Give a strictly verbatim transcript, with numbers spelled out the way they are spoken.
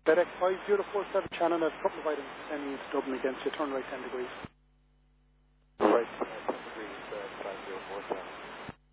FedEx five zero four seven Shannon, I've a couple of items sending you to Dublin against you, turn right ten degrees.